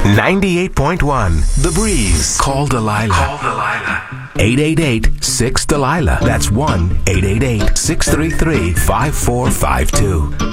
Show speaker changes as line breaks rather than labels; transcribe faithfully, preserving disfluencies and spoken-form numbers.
ninety-eight point one The Breeze. Call Delilah. Call Delilah. eight eight eight, six, Delilah. That's one eight eight eight, six three three, five four five two.